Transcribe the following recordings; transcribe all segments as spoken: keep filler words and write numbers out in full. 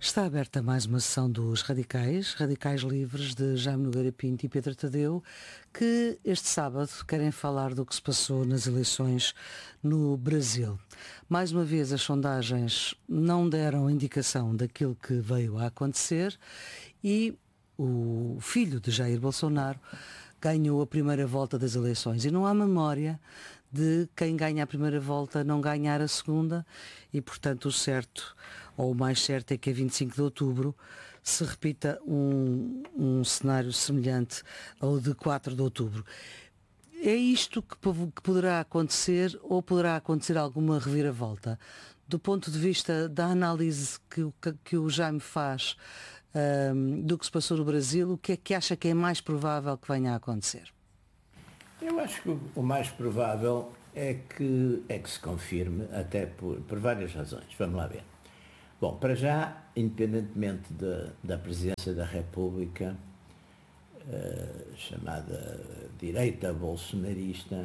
Está aberta mais uma sessão dos Radicais, Radicais Livres de Jaime Nogueira Pinto e Pedro Tadeu, que este sábado querem falar do que se passou nas eleições no Brasil. Mais uma vez as sondagens não deram indicação daquilo que veio a acontecer e o filho de Jair Bolsonaro ganhou a primeira volta das eleições e não há memória de quem ganha a primeira volta não ganhar a segunda e, portanto, o certo, ou o mais certo, é que a vinte e cinco de outubro se repita um, um cenário semelhante ao de quatro de outubro. É isto que, que poderá acontecer ou poderá acontecer alguma reviravolta? Do ponto de vista da análise que, que, que o Jaime faz um, do que se passou no Brasil, o que é que acha que é mais provável que venha a acontecer? Eu acho que o mais provável é que, é que se confirme, até por, por várias razões. Vamos lá ver. Bom, para já, independentemente de, da presidência da República, uh, chamada direita bolsonarista,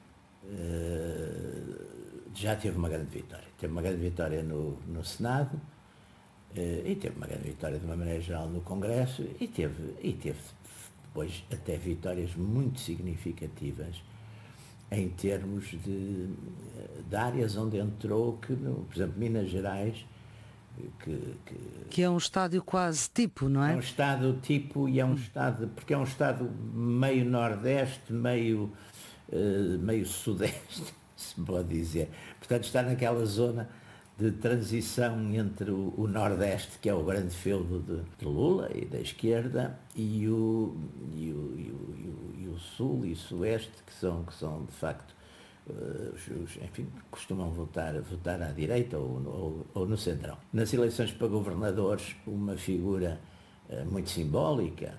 uh, já teve uma grande vitória. Teve uma grande vitória no, no Senado, uh, e teve uma grande vitória de uma maneira geral no Congresso, e teve, e teve depois até vitórias muito significativas em termos de, de áreas onde entrou, que, no, por exemplo, Minas Gerais, que, que, que é um estádio quase tipo, não é? É um estado tipo e é um estado, porque é um estado meio nordeste, meio, uh, meio sudeste, se pode dizer. Portanto, está naquela zona de transição entre o, o Nordeste, que é o grande feudo de, de Lula e da esquerda, e o, e, o, e, o, e, o, e o Sul e o Sueste, que são, que são de facto, uh, os, os, enfim, costumam votar, votar à direita ou, ou, ou no centrão. Nas eleições para governadores, uma figura uh, muito simbólica,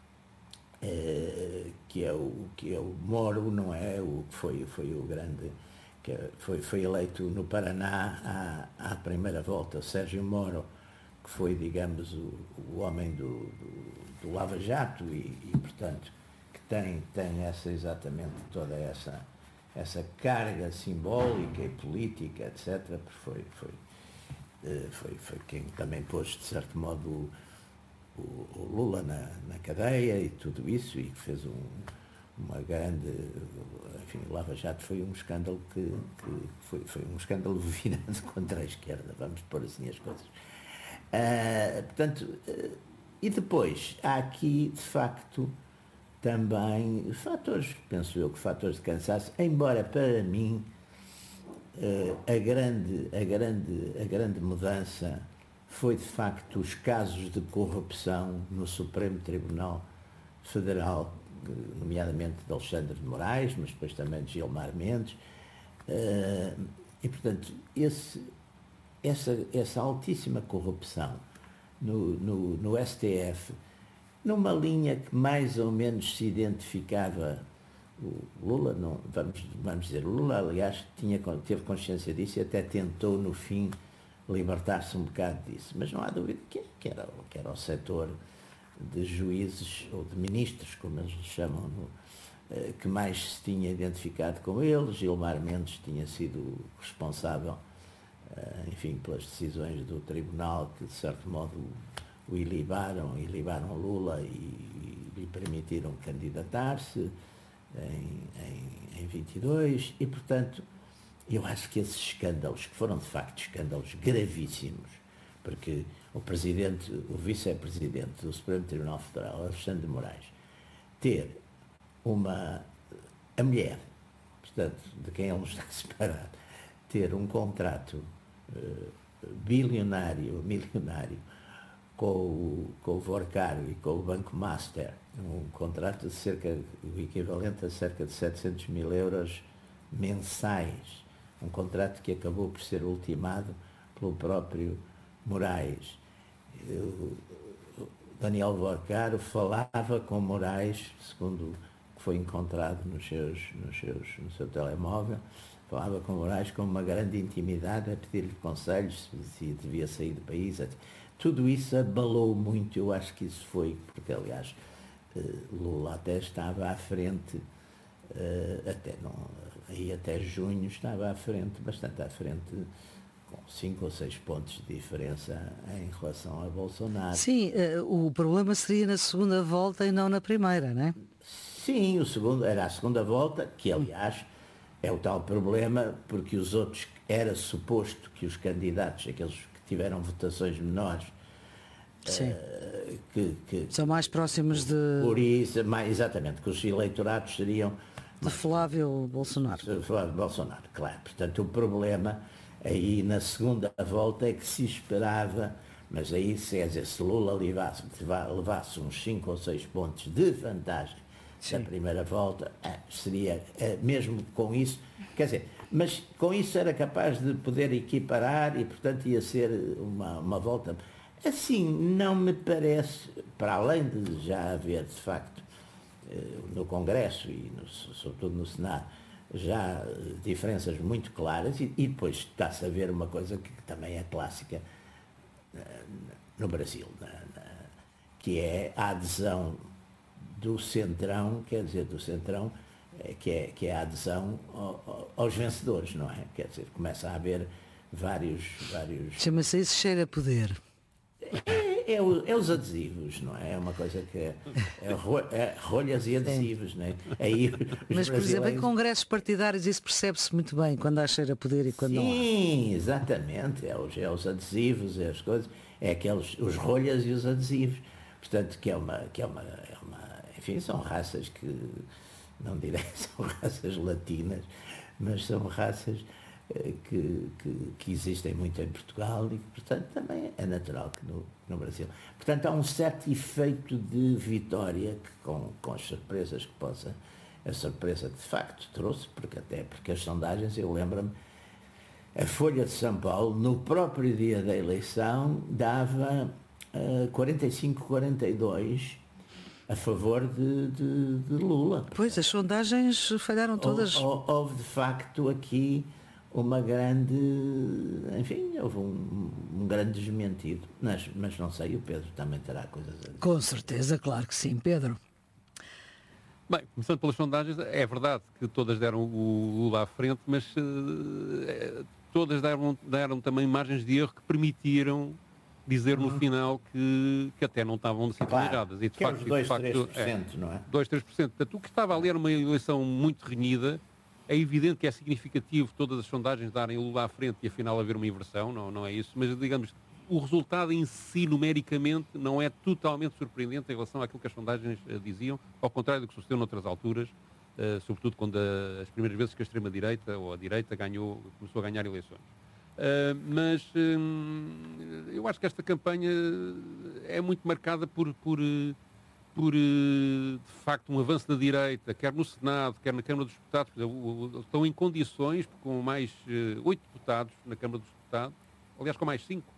uh, que, é o, que é o Moro, não é? O que foi, foi o grande... que foi, foi eleito no Paraná à, à primeira volta, Sérgio Moro, que foi, digamos, o, o homem do, do, do Lava Jato e, e, portanto, que tem, tem essa, exatamente toda essa, essa carga simbólica e política, etcétera, foi, foi, foi, foi quem também pôs, de certo modo, o, o, o Lula na, na cadeia e tudo isso, e fez um... uma grande, enfim, Lava Jato foi um escândalo que, que foi, foi um escândalo virado contra a esquerda, vamos pôr assim as coisas. Uh, portanto, uh, e depois, há aqui, de facto, também fatores, penso eu que fatores de cansaço, embora para mim uh, a, grande, a, grande, a grande mudança foi, de facto, os casos de corrupção no Supremo Tribunal Federal, nomeadamente de Alexandre de Moraes, mas depois também de Gilmar Mendes, uh, e portanto esse, essa, essa altíssima corrupção no, no, no S T F, numa linha que mais ou menos se identificava o Lula, não, vamos, vamos dizer, o Lula aliás tinha, teve consciência disso e até tentou no fim libertar-se um bocado disso, mas não há dúvida que, que, era, que era o setor de juízes ou de ministros, como eles lhe chamam, no, eh, que mais se tinha identificado com ele. Gilmar Mendes tinha sido responsável, eh, enfim, pelas decisões do tribunal que, de certo modo, o ilibaram, ilibaram Lula e, e lhe permitiram candidatar-se em, em, em vinte e dois, e, portanto, eu acho que esses escândalos, que foram, de facto, escândalos gravíssimos, porque o presidente, o vice-presidente do Supremo Tribunal Federal, Alexandre de Moraes, ter uma, a mulher, portanto, de quem ele está separado, ter um contrato uh, bilionário, milionário, com o, com o Vorcaro e com o Banco Master, um contrato de cerca, o equivalente a cerca de setecentos mil euros mensais, um contrato que acabou por ser ultimado pelo próprio Moraes. O Daniel Vorcaro falava com Moraes, segundo o que foi encontrado nos seus, nos seus, no seu telemóvel, falava com Moraes com uma grande intimidade, a pedir-lhe conselhos se devia sair do país. Tudo isso abalou muito, eu acho que isso foi, porque aliás Lula até estava à frente, até não, aí até junho estava à frente, bastante à frente, com cinco ou seis pontos de diferença em relação a Bolsonaro. Sim, o problema seria na segunda volta e não na primeira, não é? Sim, o segundo, era a segunda volta, que aliás é o tal problema, porque os outros, era suposto que os candidatos, aqueles que tiveram votações menores, uh, que, que são mais próximos de... Por isso, mais, exatamente, que os eleitorados seriam... De Flávio Bolsonaro. De Flávio Bolsonaro, claro. Portanto, o problema aí na segunda volta é que se esperava, mas aí, se, quer dizer, se Lula levasse, levasse uns cinco ou seis pontos de vantagem Sim. da primeira volta, seria, mesmo com isso, quer dizer, mas com isso era capaz de poder equiparar e, portanto, ia ser uma, uma volta... Assim, não me parece, para além de já haver, de facto, no Congresso e, no, sobretudo, no Senado, já diferenças muito claras, e, e depois está-se a ver uma coisa que, que também é clássica no Brasil, na, na, que é a adesão do Centrão, quer dizer, do Centrão, que é, que é a adesão ao, aos vencedores, não é? Quer dizer, começa a haver vários... vários... Chama-se isso cheira a poder. É, é, o, é os adesivos, não é? É uma coisa que é, é, ro, é rolhas e adesivos, não é? Aí, Mas, por exemplo, em congressos partidários isso percebe-se muito bem, quando há cheiro a poder e quando Sim, não há. Sim, exatamente. É os, é os adesivos, é as coisas, é aqueles, os rolhas e os adesivos. Portanto, que é uma, que é uma, é uma enfim, são raças que, não direi são raças latinas, mas são raças Que, que, que existem muito em Portugal e que, portanto, também é natural que no, no Brasil. Portanto, há um certo efeito de vitória que, com, com as surpresas que possa, a surpresa de facto trouxe, porque até porque as sondagens, eu lembro-me, a Folha de São Paulo, no próprio dia da eleição, dava uh, quarenta e cinco a quarenta e dois a favor de, de, de Lula. Pois, as sondagens falharam todas. Houve, houve de facto aqui uma grande, enfim, houve um, um grande desmentido, mas, mas não sei, o Pedro também terá coisas a dizer. Com certeza, claro que sim, Pedro. Bem, começando pelas sondagens, é verdade que todas deram o Lula à frente, mas uh, todas deram, deram também margens de erro que permitiram dizer no uhum. final que, que até não estavam assim tão erradas. E de que facto, é dois, três por cento, é, não é? dois, três por cento. Portanto, o que estava ali era uma eleição muito renhida. É evidente que é significativo todas as sondagens darem o Lula à frente e afinal haver uma inversão, não, não é isso, mas digamos, o resultado em si, numericamente, não é totalmente surpreendente em relação àquilo que as sondagens uh, diziam, ao contrário do que sucedeu noutras alturas, uh, sobretudo quando a, as primeiras vezes que a extrema-direita ou a direita ganhou, começou a ganhar eleições. Uh, mas um, eu acho que esta campanha é muito marcada por... por uh, por, de facto, um avanço da direita, quer no Senado, quer na Câmara dos Deputados, estão em condições, com mais oito deputados na Câmara dos Deputados, aliás, com mais cinco,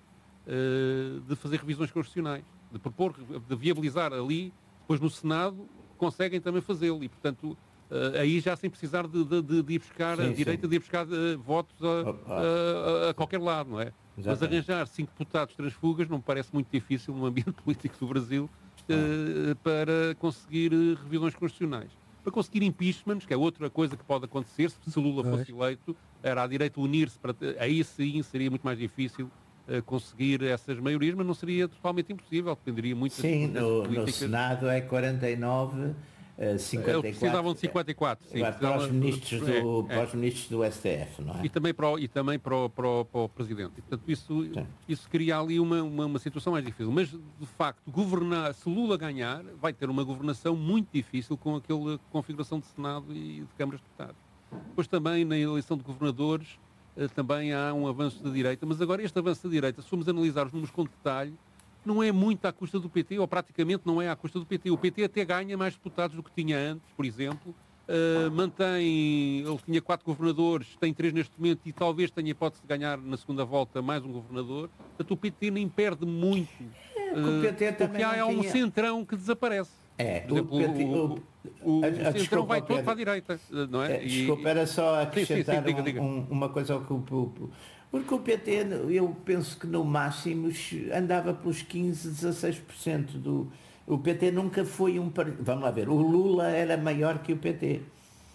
de fazer revisões constitucionais, de propor, de viabilizar ali, depois no Senado, conseguem também fazê-lo, e, portanto, aí já sem precisar de, de, de ir buscar, sim, a direita sim. de ir buscar uh, votos a, a, a, a qualquer lado, não é? Exatamente. Mas arranjar cinco deputados transfugas não me parece muito difícil no ambiente político do Brasil, Uh, para conseguir uh, revisões constitucionais. Para conseguir impeachments, que é outra coisa que pode acontecer, se Lula fosse eleito, era a direita unir-se, para ter, aí sim seria muito mais difícil uh, conseguir essas maiorias, mas não seria totalmente impossível, dependeria muito sim, das no, no Senado é quarenta e nove, uh, cinquenta e quatro. Eles precisavam de cinquenta e quatro, sim. Para os ministros do, é, para os ministros do S T F, não é? E também para o, e também para o, para o, para o Presidente. E, portanto, isso, isso cria ali uma, uma, uma situação mais difícil. Mas, de facto, governar, se Lula ganhar, vai ter uma governação muito difícil com aquela configuração de Senado e de Câmaras de Deputados. Depois também, na eleição de governadores, também há um avanço da direita. Mas agora este avanço da direita, se formos analisar os números com detalhe, não é muito à custa do P T, ou praticamente não é à custa do P T. O P T até ganha mais deputados do que tinha antes, por exemplo. Uh, mantém, ele tinha quatro governadores, tem três neste momento e talvez tenha hipótese de ganhar na segunda volta mais um governador. Portanto, o P T nem perde muito. É, uh, o P T também o que há é um tinha... centrão que desaparece. É, por exemplo, o, P T, o, o, o, o a, a, centrão desculpa, vai todo Pedro, para a direita, não é? é desculpa, era só acrescentar sim, sim, sim, diga, diga. Um, um, uma coisa ao que o... Porque o P T, eu penso que no máximo andava pelos quinze, dezasseis por cento do... O P T nunca foi um... Vamos lá ver, o Lula era maior que o P T.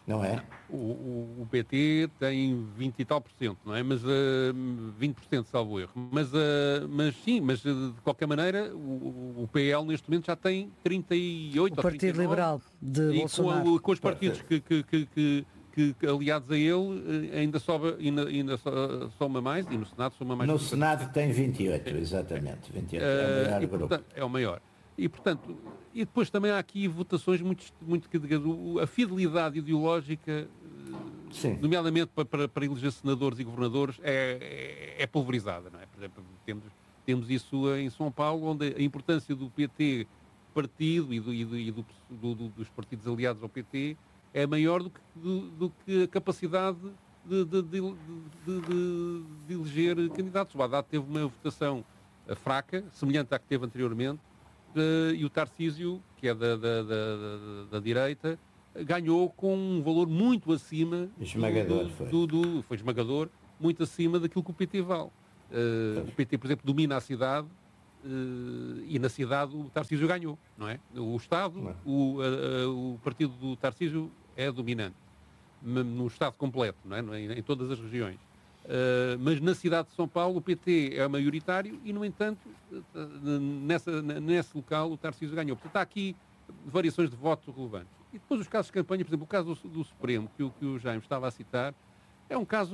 Não é? O, o, o P T tem vinte e tal por cento, não é? Mas uh, vinte por cento, salvo erro. Mas, uh, mas sim, mas de qualquer maneira o, o P L neste momento já tem trinta e oito o ou Partido trinta e nove, Liberal de e Bolsonaro. com, com os partidos que, que, que, que, que aliados a ele ainda sobe, ainda, ainda soma mais, e no Senado soma mais. No Senado tem vinte e oito, exatamente. vinte e oito, é o maior e, grupo. portanto, é o maior. E, portanto, e depois também há aqui votações muito, muito que a fidelidade ideológica, Sim. nomeadamente para, para, para eleger senadores e governadores, é, é, é pulverizada, não é? Por exemplo, temos, temos isso em São Paulo, onde a importância do P T partido e, do, e, do, e do, do, do, dos partidos aliados ao P T é maior do que, do, do que a capacidade de, de, de, de, de, de eleger candidatos. O Haddad teve uma votação fraca, semelhante à que teve anteriormente, Uh, e o Tarcísio, que é da, da, da, da, da direita, ganhou com um valor muito acima esmagador, do, foi. Do, do, foi esmagador, muito acima daquilo que o P T vale. Uh, o P T, por exemplo, domina a cidade uh, e na cidade o Tarcísio ganhou, não é? O Estado, o, uh, o partido do Tarcísio é dominante no Estado completo, não é? Em, em todas as regiões. Uh, mas na cidade de São Paulo o P T é maioritário e, no entanto, uh, nessa, nesse local o Tarcísio ganhou. Portanto, há aqui variações de voto relevantes. E depois os casos de campanha, por exemplo, o caso do, do Supremo, que o, que o Jaime estava a citar, é um caso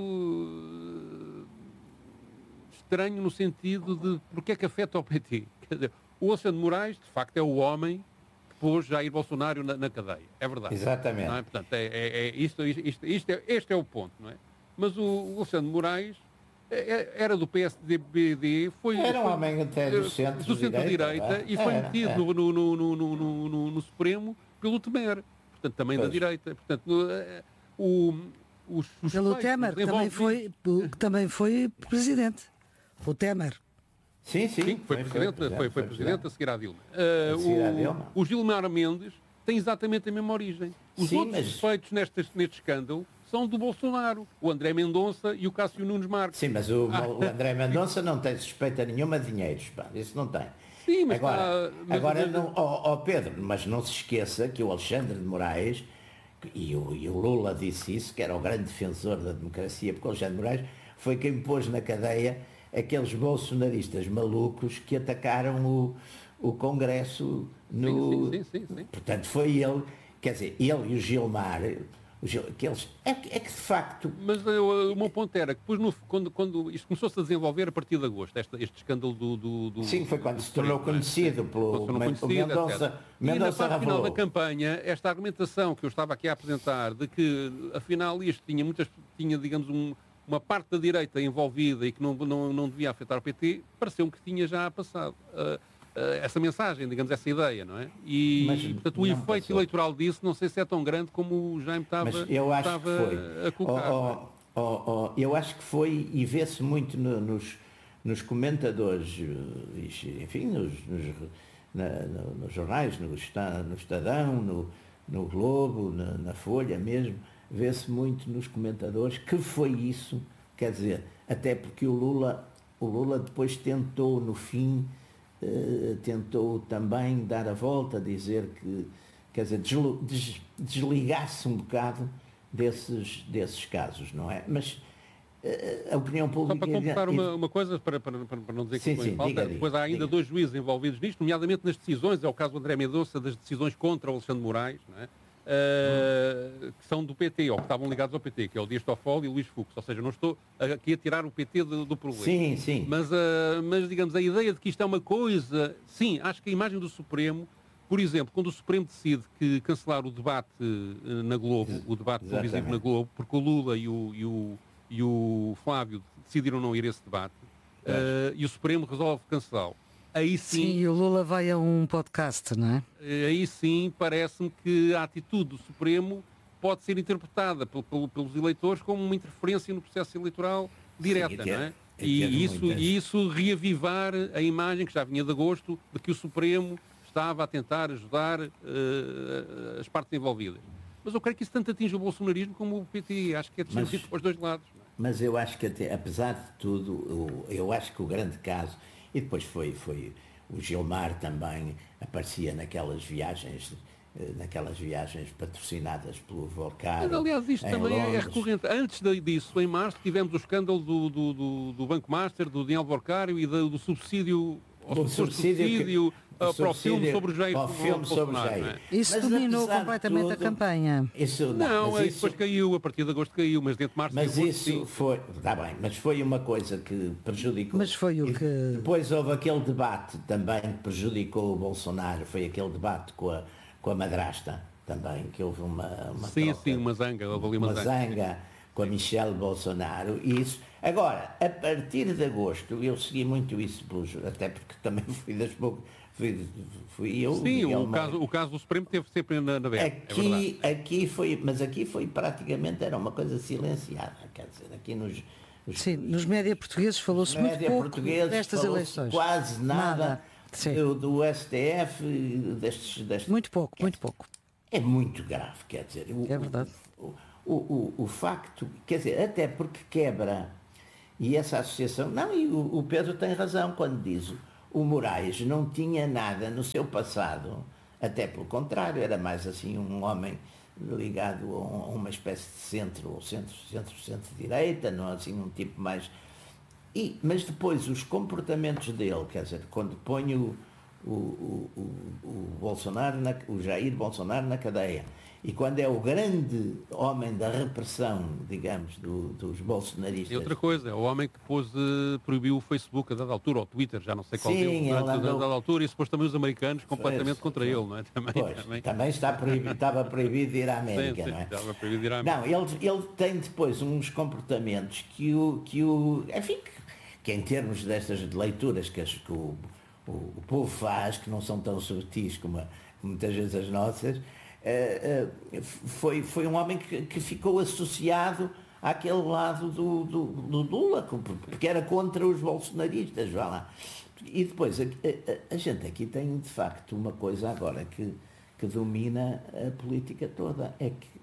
uh, estranho no sentido de porque é que afeta o P T. Quer dizer, o Alexandre de Moraes, de facto, é o homem que pôs Jair Bolsonaro na, na cadeia. É verdade. Exatamente. Não é? Portanto, é, é, é, isto, isto, isto é, este é o ponto, não é? Mas o Alexandre de Moraes era do P S D B, foi... Era um foi, homem até do centro-direita do centro-direita e foi era, metido era. No, no, no, no, no, no, no Supremo pelo Temer, portanto também pois. Da direita. Portanto, o, os, os pelo Temer, que também foi, que também foi presidente. O Temer. Sim, sim. sim foi, foi, presidente, foi, foi, foi, foi presidente a seguir à Dilma. Uh, a seguir o, à Dilma. O Gilmar Mendes tem exatamente a mesma origem. Os sim, outros mas... suspeitos neste, neste escândalo são do Bolsonaro, o André Mendonça e o Cássio Nunes Marques. Sim, mas o, ah. o André Mendonça não tem suspeita nenhuma de dinheiros, pá, isso não tem. Sim, mas agora, está, mas, agora mas... não, oh, oh Pedro, mas não se esqueça que o Alexandre de Moraes, e o, e o Lula disse isso, que era o grande defensor da democracia, porque o Alexandre de Moraes foi quem pôs na cadeia aqueles bolsonaristas malucos que atacaram o, o Congresso no... Sim, sim, sim, sim, sim. Portanto, foi ele, quer dizer, ele e o Gilmar... Que eles, é, que, é que de facto... Mas uh, o meu ponto era que depois, no, quando, quando isto começou-se a desenvolver a partir de agosto, este, este escândalo do, do, do... Sim, foi quando se tornou conhecido é? pelo Mendonça, Mendonça E na parte final da campanha, esta argumentação que eu estava aqui a apresentar, de que afinal isto tinha, muitas, tinha digamos, um, uma parte da direita envolvida e que não, não, não devia afetar o P T, pareceu-me que tinha já passado. Uh, essa mensagem, digamos, essa ideia, não é? E, mas, portanto, o efeito passou. eleitoral disso não sei se é tão grande como o Jaime estava, mas eu acho estava que foi. a colocar. Oh, oh, oh, oh, eu acho que foi, e vê-se muito no, nos, nos comentadores, enfim, nos, nos, na, no, nos jornais, no, no Estadão, no, no Globo, na, na Folha mesmo, vê-se muito nos comentadores que foi isso, quer dizer, até porque o Lula, o Lula depois tentou, no fim, Uh, tentou também dar a volta, dizer que, quer dizer, des, desligar-se um bocado desses, desses casos, não é? Mas uh, a opinião pública... Só para completar uma, uma coisa, para, para, para não dizer que sim, foi sim, falta, diga, depois diga, há ainda diga. dois juízes envolvidos nisto, nomeadamente nas decisões, é o caso do André Mendonça, das decisões contra o Alexandre de Moraes, não é? Uh, que são do P T, ou que estavam ligados ao P T, que é o Dias Toffoli e o Luís Fux. Ou seja, não estou aqui a tirar o P T do, do problema. Sim, sim. Mas, uh, mas, digamos, a ideia de que isto é uma coisa... Sim, acho que a imagem do Supremo, por exemplo, quando o Supremo decide que cancelar o debate uh, na Globo, o debate televisivo na Globo, porque o Lula e o, e o, e o Flávio decidiram não ir a esse debate, uh, e o Supremo resolve cancelá-lo. Aí sim, sim, e o Lula vai a um podcast, não é? Aí sim, parece-me que a atitude do Supremo pode ser interpretada pelo, pelo, pelos eleitores como uma interferência no processo eleitoral direta, sim, não é? E isso, e isso reavivar a imagem que já vinha de agosto de que o Supremo estava a tentar ajudar uh, as partes envolvidas. Mas eu creio que isso tanto atinge o bolsonarismo como o P T. Acho que é descendido para os dois lados. Não é? Mas eu acho que, até, apesar de tudo, eu, eu acho que o grande caso... E depois foi, foi o Gilmar também aparecia naquelas viagens naquelas viagens patrocinadas pelo Volcaro. Mas, aliás, isto também Londres. é recorrente. Antes disso, em março, tivemos o escândalo do, do, do, do Banco Master, do Daniel Volcário e do, do subsídio, Do subsídio, subsídio que, uh, para subsídio o filme sobre o Jair para o filme sobre Bolsonaro, Jair. não é? Isso Mas, dominou apesar de completamente a tudo, campanha. Isso, não, Não, mas aí isso, depois caiu, a partir de agosto caiu, mas dentro de março mas e agosto, isso sim. foi, está bem, mas foi uma coisa que prejudicou. Mas foi o E que... Depois houve aquele debate também que prejudicou o Bolsonaro, foi aquele debate com a, com a madrasta também, que houve uma, uma Sim, troca, sim, uma zanga, houve ali uma, uma zanga. zanga com a Michelle Bolsonaro e isso. Agora, a partir de agosto, eu segui muito isso, pelos, até porque também fui das poucas, fui, fui eu, Sim, Miguel o Moura. caso, o caso do Supremo teve sempre na, na berra, é Aqui, verdade. aqui foi, mas aqui foi praticamente, era uma coisa silenciada, quer dizer, aqui nos... nos Sim, nos média portugueses falou-se muito média pouco portugueses destas falou-se eleições. quase nada, Nada. Sim. do, do S T F, destes, destes... Muito pouco, muito pouco. É muito grave, quer dizer... O, É verdade. O, o, o, o facto, quer dizer, até porque quebra, e essa associação... Não, e o, o Pedro tem razão quando diz o Moraes não tinha nada no seu passado, até pelo contrário, era mais assim um homem ligado a uma espécie de centro, ou centro, centro, centro-direita, não assim um tipo mais... E, mas depois os comportamentos dele, quer dizer, quando põe o, o, o, o, o Bolsonaro, na, o Jair Bolsonaro na cadeia, e quando é o grande homem da repressão, digamos, do, dos bolsonaristas... E outra coisa, é o homem que pôs, uh, proibiu o Facebook a dada altura, ou o Twitter, já não sei qual Sim, deles, ele durante, andou- a dada altura, e se pôs também os americanos completamente Pois, contra pois. ele, não é? Também, Pois, também. também está proibido, estava proibido de ir à América, Sim, sim, não é? estava proibido de ir à América. Não, ele, ele tem depois uns comportamentos que o, que o enfim, que, que em termos destas leituras que, as, que o, o, o povo faz, que não são tão subtis como, a- como muitas vezes as nossas, eh, eh, foi, foi um homem que, que ficou associado àquele lado do, do, do Lula, porque era contra os bolsonaristas, vá lá. E depois, a, a, a gente aqui tem de facto uma coisa agora que, que domina a política toda, é que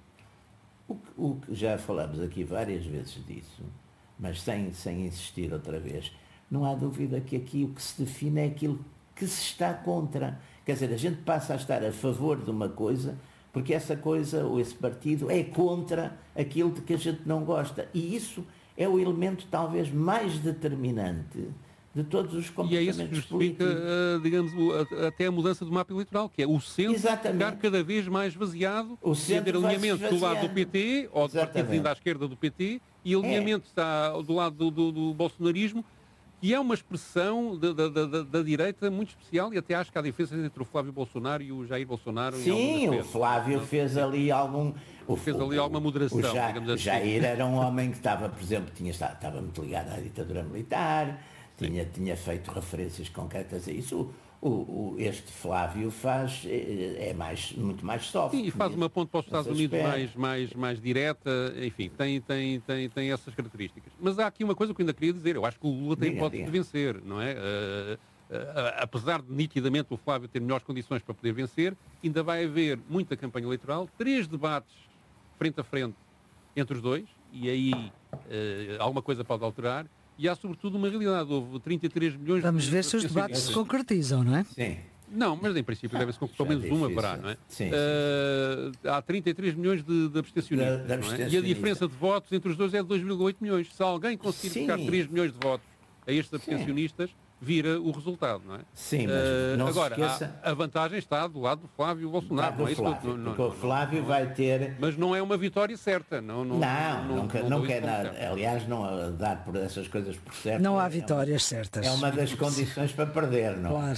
o, que- o que já falamos aqui várias vezes disso, mas sem, sem insistir outra vez, não há dúvida que aqui o que se define é aquilo que se está contra. Quer dizer, a gente passa a estar a favor de uma coisa porque essa coisa ou esse partido é contra aquilo de que a gente não gosta. E isso é o elemento talvez mais determinante de todos os E é comportamentos isso que justifica, políticos. uh, digamos, o- a- até a mudança do mapa eleitoral, que é o centro Exatamente. ficar cada vez mais esvaziado, O e centro haver vai se alinhamento do lado do esvaziando. P T, ou do partido Exatamente. vindo à esquerda do P T, e alinhamento está do lado do, do, do bolsonarismo, que é uma expressão da, da, da, da- da direita muito especial, e até acho que há diferenças entre o Flávio Bolsonaro e o Jair Bolsonaro. em alguns Sim, o aspectos. Flávio fez ali algum... O, Fez ali alguma moderação, o Ja- digamos assim. Jair era um homem que estava, por exemplo, tinha, estava, estava muito ligado à ditadura militar, tinha, tinha feito referências concretas a isso. O, o- este Flávio faz, é, é mais, muito mais soft. Sim, e faz uma ponte para os nesse Estados Unidos aspecto. mais, mais, mais direta, enfim, tem, tem, tem, tem essas características. Mas há aqui uma coisa que eu ainda queria dizer, eu acho que o Lula tem Diga, hipótese diga. de vencer, não é? Uh, uh, apesar de nitidamente o Flávio ter melhores condições para poder vencer, ainda vai haver muita campanha eleitoral, três debates frente a frente entre os dois, e aí uh, alguma coisa pode alterar, e há sobretudo uma realidade, houve trinta e três milhões Vamos de ver se os debates se concretizam, não é? Sim. Não, mas em princípio deve-se com pelo já menos uma difícil. haverá, não é? Sim, sim, Eh, há trinta e três milhões de, de abstencionistas, De- de não é? E a abstencionistas. diferença de votos entre os dois é de dois vírgula oito milhões. Se alguém conseguir Sim. buscar três milhões de votos a estes abstencionistas, vira o resultado, não é? Sim, mas Eh, não se agora, esqueça- a, a vantagem está do lado do Flávio Bolsonaro, do não é isso? que eu- Flávio, não- não- porque o não- Flávio não- vai ter... Mas não é uma vitória certa, não, não, Não, não, nunca, não dou nunca isso é como nada. certo. Aliás, não a dar por essas coisas por certo. Não há é uma- vitórias certas. É uma das condições para perder, não? Claro.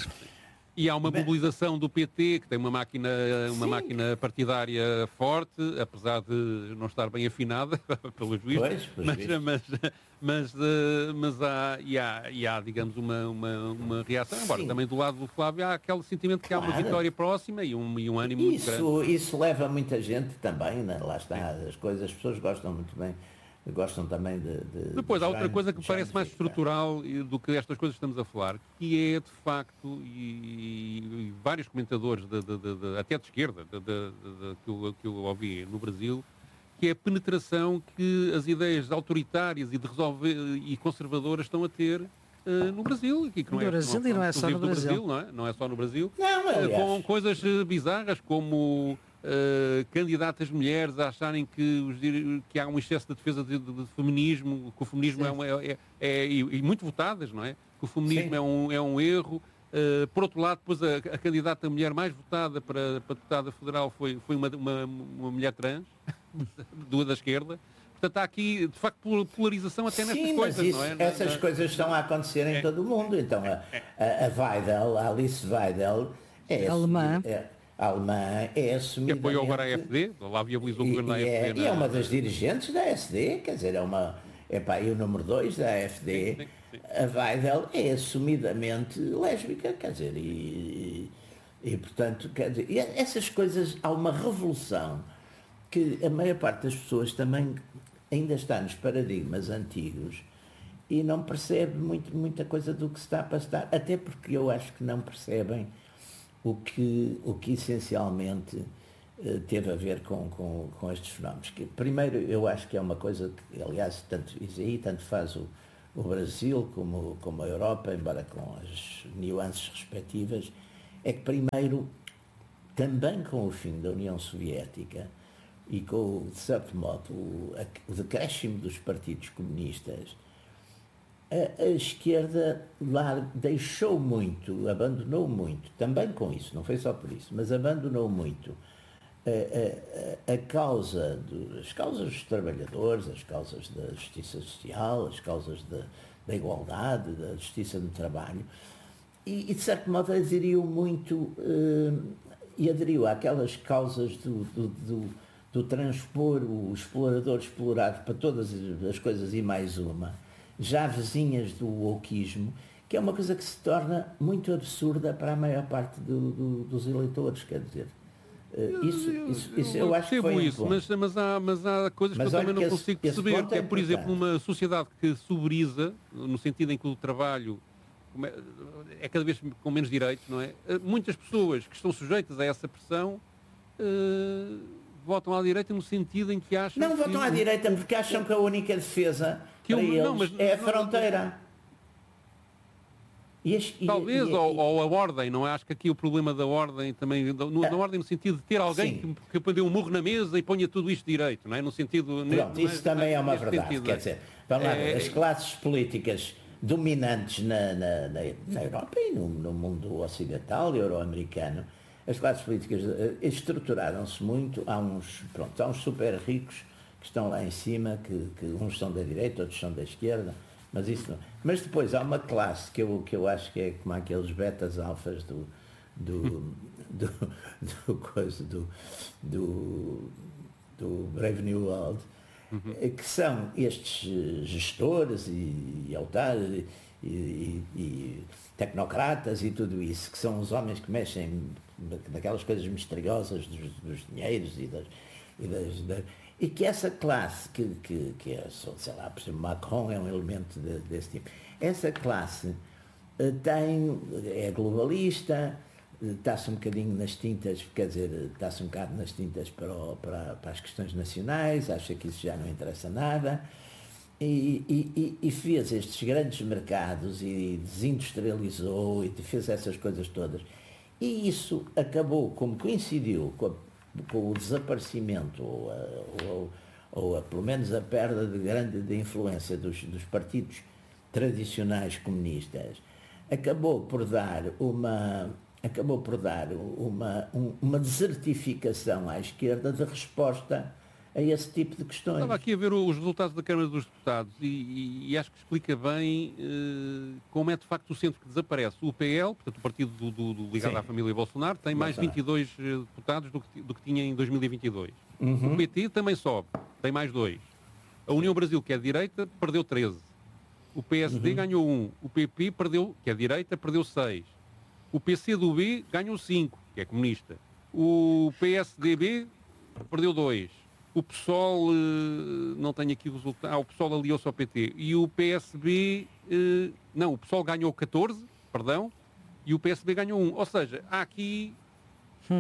E há uma Bem- mobilização do P T, que tem uma máquina, uma Sim. máquina partidária forte, apesar de não estar bem afinada, pelos vistos. Pois, pelos mas, vistos. mas, mas, eh, mas há, e há, e há, digamos, uma, uma, uma reação. Embora Sim. também do lado do Flávio há aquele sentimento que há uma Claro. vitória próxima e um, e um ânimo muito grande. Isso, isso leva muita gente também, né? Lá está, as coisas, as pessoas gostam muito bem, gostam também de... de Depois há de outra já- coisa que me já parece mais identificar. estrutural e- do que estas coisas que estamos a falar, que é de facto, e, e vários comentadores, de, de- de- de- até de esquerda, de, de- de- que, eu, que eu ouvi no Brasil, que é a penetração que as ideias autoritárias e, de resolver, e conservadoras estão a ter uh, no Brasil. Aqui, que não no é, Brasil não, e não é só no Brasil. Brasil não, é? Não é só no Brasil. Não, aliás. Uh, com coisas uh, bizarras, como uh, candidatas mulheres a acharem que, os, que há um excesso de defesa de, de, de feminismo, que o feminismo é, uma, é, é, e, e muito votadas, não é? Que o feminismo é um, é um erro. Uh, por outro lado, depois a, a candidata mulher mais votada para, para deputada federal foi, foi uma, uma, uma mulher trans, do da esquerda. Portanto, há aqui, de facto, polarização até nestas Sim, coisas, mas isso, não é? essas não, coisas estão a acontecer em é, todo o mundo. Então, a, a, a Weidel, a Alice Weidel, é alemã. É, a alemã é assumidamente... Que apoiou agora a A F D, lá viabilizou o governo da e, A F D. é, na... e é uma das dirigentes da A S D, quer dizer, é uma... É pá, e o número dois da A F D, sim, sim, sim. a Weidel é assumidamente lésbica, quer dizer, e, e, e portanto, quer dizer, e essas coisas, há uma revolução que a maior parte das pessoas também ainda está nos paradigmas antigos e não percebe muito, muita coisa do que se está a passar, até porque eu acho que não percebem o que, o que essencialmente uh, teve a ver com, com, com estes fenómenos. Que, primeiro, eu acho que é uma coisa que, aliás, tanto isso aí, tanto faz o, o Brasil como, como a Europa, embora com as nuances respectivas, é que primeiro, também com o fim da União Soviética e com, de certo modo, o, o decréscimo dos partidos comunistas, a, a esquerda lá deixou muito, abandonou muito, também com isso, não foi só por isso, mas abandonou muito a, a, a causa, do, as causas dos trabalhadores, as causas da justiça social, as causas da, da igualdade, da justiça no trabalho, e, e de certo modo aderiu muito, eh, e aderiu àquelas causas do, do, do, do transpor o explorador explorado para todas as coisas e mais uma, já vizinhas do wokismo, que é uma coisa que se torna muito absurda para a maior parte do, do, dos eleitores, quer dizer. Isso, isso, isso eu, eu acho que foi um isso, mas, mas, há, mas há coisas mas que eu também não esse, consigo perceber, que é, por exemplo, uma sociedade que soberiza, no sentido em que o trabalho é cada vez com menos direitos, não é? Muitas pessoas que estão sujeitas a essa pressão uh, votam à direita no sentido em que acham... Não votam que, à direita porque acham que a única defesa que para eu, eles não, mas, é a não, fronteira. E as, Talvez, e, e, ou, ou a ordem, não é? Acho que aqui o problema da ordem também, no, ah, na ordem no sentido de ter alguém que, que põe um murro na mesa e ponha tudo isto direito, não é? No sentido... Pronto, isso também é uma verdade, sentido, quer dizer, vamos lá ver, é, as classes políticas dominantes na, na, na, na Europa e no, no mundo ocidental e euro-americano, as classes políticas estruturaram-se muito, há uns, pronto, há uns super ricos que estão lá em cima, que, que uns são da direita, outros são da esquerda, mas isso não. Mas depois há uma classe que eu, que eu acho que é como aqueles betas alfas do do do, do, coisa, do, do, do Brave New World, uhum. que são estes gestores e, e altares e, e, e tecnocratas e tudo isso, que são os homens que mexem naquelas coisas misteriosas dos, dos dinheiros e das... E das, das E que essa classe, que, que, que é, sei lá, por exemplo, Macron é um elemento de, desse tipo, essa classe tem, é globalista, está-se um bocadinho nas tintas, quer dizer, está-se um bocado nas tintas para, o, para, para as questões nacionais, acha que isso já não interessa nada, e, e, e fez estes grandes mercados e desindustrializou e fez essas coisas todas. E isso acabou, como coincidiu com a com o desaparecimento ou, a, ou, ou a, pelo menos a perda de grande de influência dos, dos partidos tradicionais comunistas, acabou por dar uma acabou por dar uma, um, uma desertificação à esquerda de resposta a esse tipo de questões. Estava aqui a ver os resultados da Câmara dos Deputados e, e, e acho que explica bem uh, como é de facto o centro que desaparece. O P L, portanto o partido do, do, do ligado Sim. à família Bolsonaro, tem mais Bolsonaro. vinte e dois deputados do que, do que tinha em dois mil e vinte e dois. Uhum. O P T também sobe, tem mais dois. A União Brasil, que é de direita, perdeu treze. O P S D uhum. ganhou um. O P P, perdeu, que é de direita, perdeu seis. O P C do B ganhou cinco, que é comunista. O P S D B perdeu dois. O PSOL, não tenho aqui o resultado, ah, o PSOL aliou-se ao P T. E o P S B, não, o PSOL ganhou catorze, perdão, e o P S B ganhou um. Ou seja, há aqui, hum.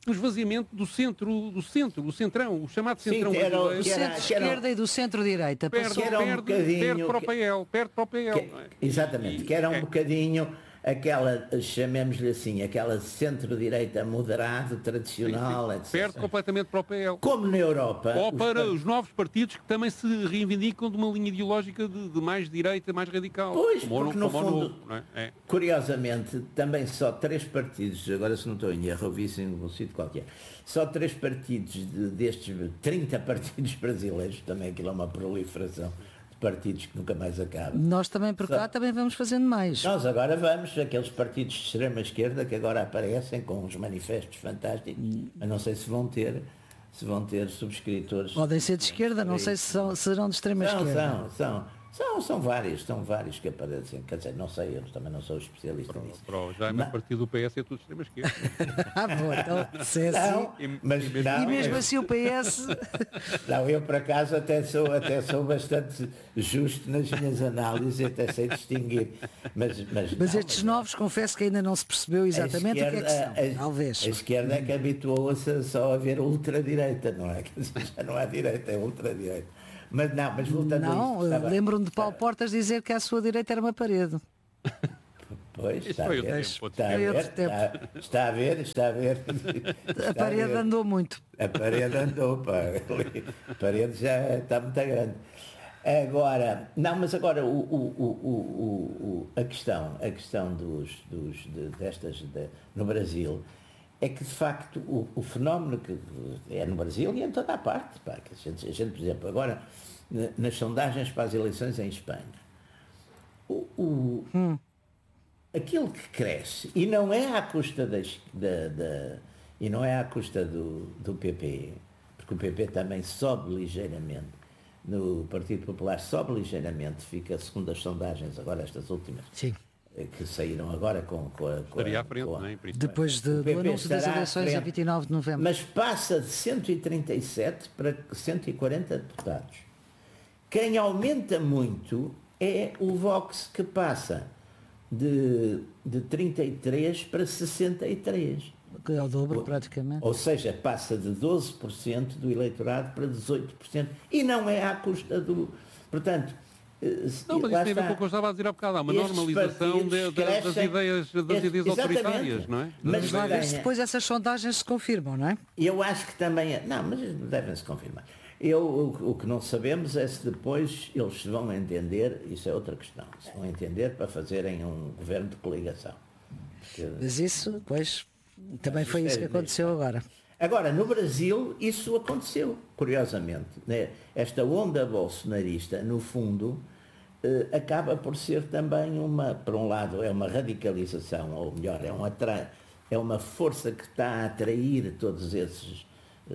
o esvaziamento do centro, do centro, o centrão, o chamado centrão Sim, era o- brasileiro. Do que era- centro-esquerda e do centro-direita. Perde, Passou- que era um perde, bocadinho perde para o que- P L, perde para o P L. Que- não é? exatamente, E- que era um é. bocadinho aquela, chamemos-lhe assim, aquela centro-direita moderado, tradicional, Perde etcétera. completamente para o P L. Como na Europa, Ou os para par- os novos partidos que também se reivindicam de uma linha ideológica de, de mais direita, mais radical. Pois, como o- porque no como o fundo- Novo, não é? É. curiosamente, também só três partidos, agora se não estou em erro, ouvi isso em um sítio qualquer, só três partidos de- destes trinta partidos brasileiros, também aquilo é uma proliferação de partidos que nunca mais acaba. Nós também por cá Só- também vamos fazendo mais. Nós agora vamos, aqueles partidos de extrema-esquerda que agora aparecem com uns manifestos fantásticos, mas não sei se vão ter, se vão ter subscritores. Podem ser de esquerda, não sei se são- serão de extrema São, esquerda. são, são, são, são vários, são vários que aparecem, quer dizer, não sei, eu também não sou especialista nisso. Pro, já é Mas- mais partido do P S é tudo extrema esquerda. Ah, bom, então, se é assim. Não, mas E- não, E mesmo eu- assim o P S. não, eu por acaso até sou, até sou bastante justo nas minhas análises, até sei distinguir. Mas, mas, Mas não, estes novos, confesso que ainda não se percebeu exatamente o que é que são. a- Talvez. A esquerda é que habituou-se só a ver ultradireita, não é? Quer dizer, já não há direita, é ultradireita. Mas não, mas voltando a Não, isto, está bem. lembro-me de Paulo Portas dizer que à sua direita era uma parede. Pois, Isso está a foi ver, outro está tempo, a outro ver, tempo. está, está a ver, está a ver. Está A parede ver. andou muito. A parede andou, pá. A parede já está muito grande. Agora, não, mas agora o, o, o, o, o, a questão, a questão dos, dos, de, destas de, no Brasil é que de facto o, o fenómeno que é no Brasil e em toda a parte, pá, que a, gente, a gente, por exemplo, agora na- nas sondagens para as eleições em Espanha, o, o, aquilo que cresce, e não é à custa das, da, da- e não é à custa do, do P P, porque o P P também sobe ligeiramente, no Partido Popular sobe ligeiramente, fica segundo as sondagens, agora estas últimas, Sim. eh, que saíram agora com, com a... Com Estaria a- à frente, com a- não é? Em princípio. Depois de- o do P P anúncio das estará à eleições a frente, vinte e nove de novembro. Mas passa de cento e trinta e sete para cento e quarenta deputados. Quem aumenta muito é o Vox, que passa de, de trinta e três para sessenta e três. Que é o dobro, praticamente. Ou seja, passa de doze por cento do eleitorado para dezoito por cento. E não é à custa do... Portanto, eh, se- Não, mas lá isso tem a ver está. com o que eu estava a dizer há bocado. Há uma Estes normalização partidos de- de- das crescem- ideias, das Este- ideias exatamente. autoritárias, não é? Mas Das Vamos lá ver ideias- se tenha- depois essas sondagens se confirmam, não é? E eu acho que também... é- Não, mas devem-se confirmar. Eu, o, o que não sabemos é se depois eles se vão entender, isso é outra questão, se vão entender para fazerem um governo de coligação. Porque- Mas isso, pois, também Mas foi isto isso que é- aconteceu agora. Agora, no Brasil, isso aconteceu, curiosamente. Né? Esta onda bolsonarista, no fundo, eh, acaba por ser também uma, por um lado, é uma radicalização, ou melhor, é, um atra... é uma força que está a atrair todos esses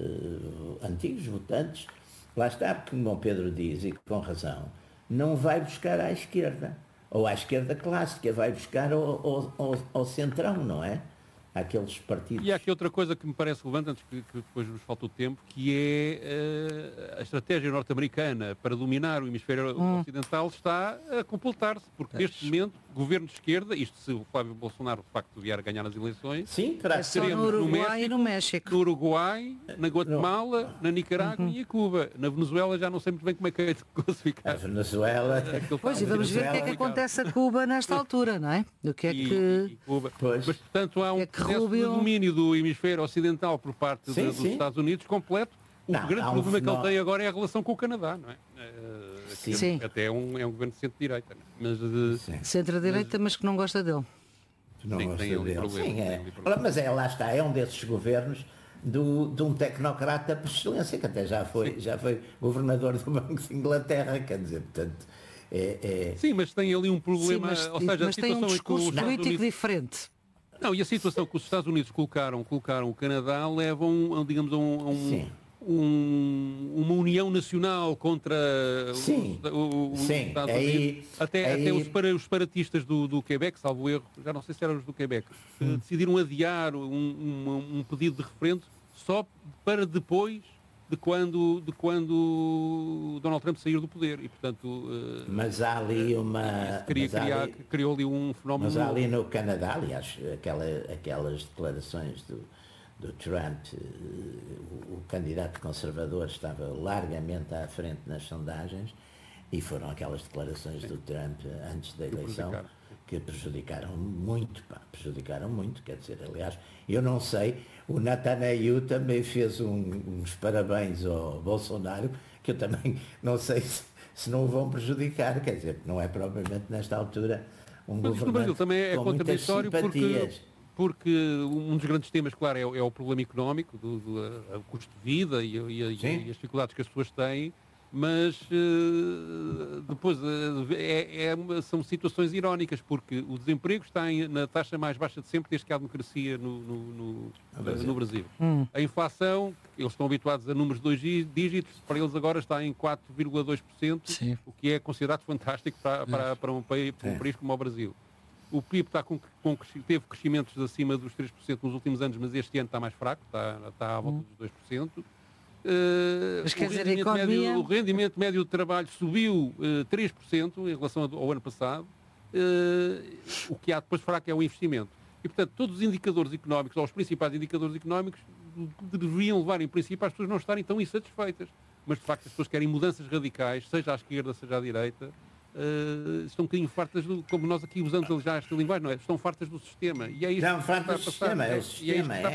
eh, antigos votantes. Lá está, porque como o Pedro diz, e com razão, não vai buscar à esquerda, ou à esquerda clássica, vai buscar ao, ao, ao, ao centrão, não é? Àqueles partidos. E há aqui outra coisa que me parece relevante, antes que, que depois nos falta o tempo, que é eh, a estratégia norte-americana para dominar o hemisfério ocidental está a completar-se, porque neste momento, governo de esquerda, isto se o Flávio Bolsonaro de facto vier a ganhar as eleições, Sim, para É só no teremos no Uruguai e no no México. Uruguai, na Guatemala, na Nicarágua e em Cuba. Na Venezuela já não sei muito bem como é que é de a classificar. Venezuela. Aquilo Pois, e está vamos ver o que é que complicado. acontece a Cuba nesta altura, não é? O que é E- que... e Cuba. Pois. Mas, portanto, há um É que processo Rubio- de domínio do hemisfério ocidental por parte Sim, de- dos sim. Estados Unidos completo. O Não, grande há um problema que ele fenómeno- tem agora é a relação com o Canadá, não é? Eh, que Sim. Até é um, é um governo de centro-direita, não é? Mas de, Sim. Centro-direita, mas que não gosta dele. Não Sim, gosta tem ali dele. problema, Sim, tem é. ali problema. Mas é, lá está, é um desses governos do, de um tecnocrata por excelência, que até já foi, já foi governador do Banco de Inglaterra, quer dizer, portanto, é... é- Sim, mas tem ali um Sim, problema, mas, ou seja, a mas tem um situação em que os discurso Estados político Unidos... diferente. Não, e a situação que os Estados Unidos colocaram, colocaram o Canadá levam, a, digamos, a um, a um- Sim. um- uma união nacional contra os- Sim. o- os Sim, Estados aí- Unidos. Até, aí- até os, para, os separatistas do, do Quebec, salvo erro, já não sei se eram os do Quebec, que Hum. decidiram adiar um, um- um pedido de referendo só para depois de quando, de quando Donald Trump sair do poder. E, portanto, eh, Mas há ali uma... queria, mas há criar- ali- criou ali um fenómeno Mas há novo. ali no Canadá, aliás, aquela, aquelas declarações do, do Trump, o, o candidato conservador estava largamente à frente nas sondagens, e foram aquelas declarações Sim. do Trump antes da eleição que prejudicaram muito, pá, prejudicaram muito, quer dizer, aliás, eu não sei, o Netanyahu também fez um, uns parabéns ao Bolsonaro, que eu também não sei se, se não o vão prejudicar, quer dizer, não é propriamente nesta altura um Mas governante no Brasil também é com muitas simpatias. Porque, porque um dos grandes temas, claro, é, é o problema económico, do, do a, o custo de vida e, e, e, e as dificuldades que as pessoas têm, mas uh, depois uh, é, é, são situações irónicas, porque o desemprego está em, na taxa mais baixa de sempre desde que há democracia no, no, no, no Brasil. No Brasil. Hum. A inflação, eles estão habituados a números de dois dígitos, para eles agora está em quatro vírgula dois por cento, Sim. o que é considerado fantástico para, para, para, um, país, para um país como o Brasil. O P I B está com, com, teve crescimentos acima dos três por cento nos últimos anos, mas este ano está mais fraco, está, está à volta hum. dos dois por cento. Uh, Mas quer o, dizer, rendimento a economia... médio, o rendimento médio de trabalho subiu uh, três por cento em relação ao ano passado. Uh, o que há depois fraco é o investimento. E, portanto, todos os indicadores económicos, ou os principais indicadores económicos, deveriam levar, em princípio, as pessoas não estarem tão insatisfeitas. Mas, de facto, as pessoas querem mudanças radicais, seja à esquerda, seja à direita. Uh, estão um bocadinho fartas, do, como nós aqui usamos já esta linguagem, não é? Estão fartas do sistema. E é isto não, fartas do sistema, é o sistema, é.